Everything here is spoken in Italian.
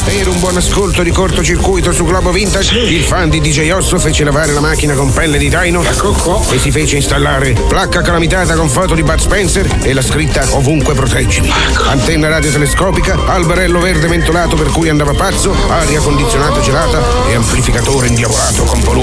Per un buon ascolto di cortocircuito su Globo Vintage, il fan di DJ Osso fece lavare la macchina con pelle di daino e si fece installare placca calamitata con foto di Bud Spencer e la scritta "Ovunque proteggimi". Antenna radiotelescopica, alberello verde mentolato per cui andava pazzo, aria condizionata gelata e amplificatore indiavolato con volume